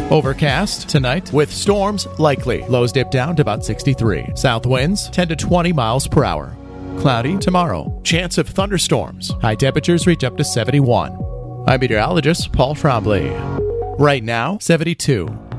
Overcast tonight with storms likely. Lows dip down to about 63. South winds 10 to 20 miles per hour. Cloudy tomorrow. Chance of thunderstorms. High temperatures reach up to 71. I'm meteorologist Paul Trombley. Right now, 72.